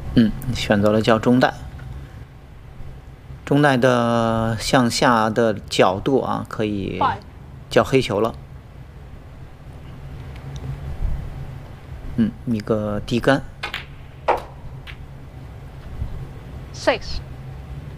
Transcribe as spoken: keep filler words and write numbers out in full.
嗯，选择了叫中带。中带的向下的角度啊，可以叫黑球了。嗯，一个低杆。 Six。